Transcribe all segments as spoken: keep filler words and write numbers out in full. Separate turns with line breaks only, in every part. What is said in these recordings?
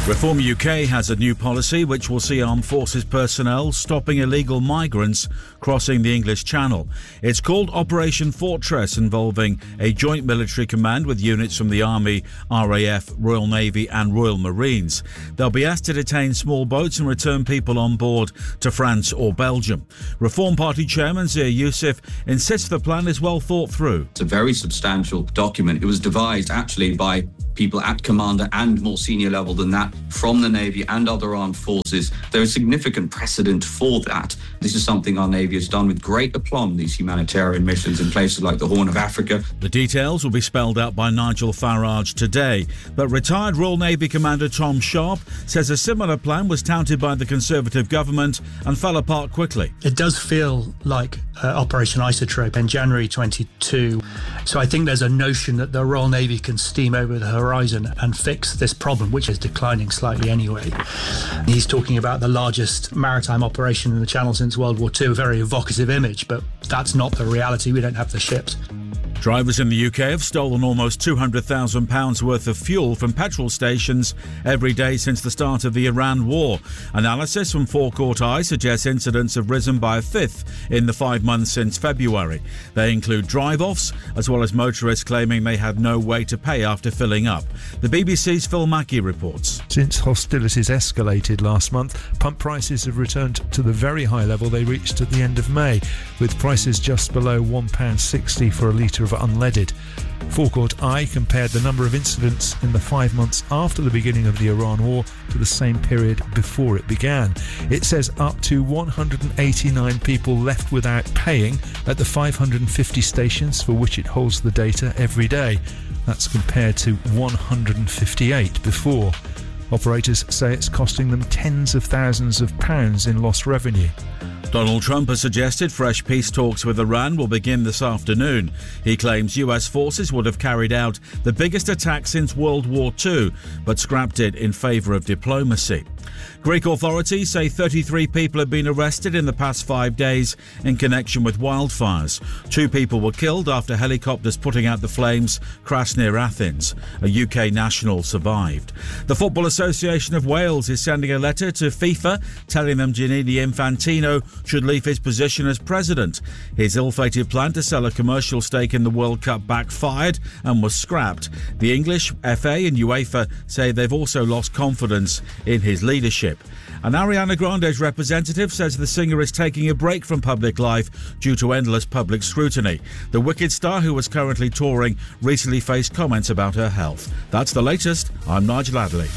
Reform U K has a new policy which will see armed forces personnel stopping illegal migrants crossing the English Channel. It's called Operation Fortress, involving a joint military command with units from the Army, R A F, Royal Navy and Royal Marines. They'll be asked to detain small boats and return people on board to France or Belgium. Reform Party Chairman Zia Youssef insists the plan is well thought through.
It's a very substantial document. It was devised actually by people at commander and more senior level than that from the Navy and other armed forces. There is significant precedent for that. This is something our Navy has done with great aplomb, these humanitarian missions in places like the Horn of Africa.
The details will be spelled out by Nigel Farage today, but retired Royal Navy Commander Tom Sharp says a similar plan was touted by the Conservative government and fell apart quickly.
It does feel like uh, Operation Isotrope in January twenty-two. So I think there's a notion that the Royal Navy can steam over the horizon and fix this problem, which is declining slightly anyway. He's talking about the largest maritime operation in the Channel since World War Two, a very evocative image, but that's not the reality. We don't have the ships.
Drivers in the U K have stolen almost two hundred thousand pounds worth of fuel from petrol stations every day since the start of the Iran war. Analysis from Forecourt Eye suggests incidents have risen by a fifth in the five months since February. They include drive-offs, as well as motorists claiming they had no way to pay after filling up. The B B C's Phil Mackey reports.
Since hostilities escalated last month, pump prices have returned to the very high level they reached at the end of May, with prices just below one pound sixty for a litre of unleaded. Forecourt Eye compared the number of incidents in the five months after the beginning of the Iran war to the same period before it began. It says up to one hundred eighty-nine people left without paying at the five hundred fifty stations for which it holds the data every day. That's compared to one hundred fifty-eight before. Operators say it's costing them tens of thousands of pounds in lost revenue.
Donald Trump has suggested fresh peace talks with Iran will begin this afternoon. He claims U S forces would have carried out the biggest attack since World War Two, but scrapped it in favour of diplomacy. Greek authorities say thirty-three people have been arrested in the past five days in connection with wildfires. Two people were killed after helicopters putting out the flames crashed near Athens. A U K national survived. The Football Association of Wales is sending a letter to FIFA telling them Gianni Infantino should leave his position as president. His ill-fated plan to sell a commercial stake in the World Cup backfired and was scrapped. The English, F A and UEFA say they've also lost confidence in his leadership. And Ariana Grande's representative says the singer is taking a break from public life due to endless public scrutiny. The Wicked star, who is currently touring, recently faced comments about her health. That's the latest. I'm Nigel Adley.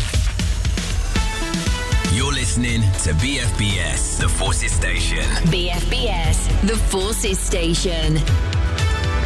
You're listening to B F B S, The Forces Station.
B F B S, The Forces Station.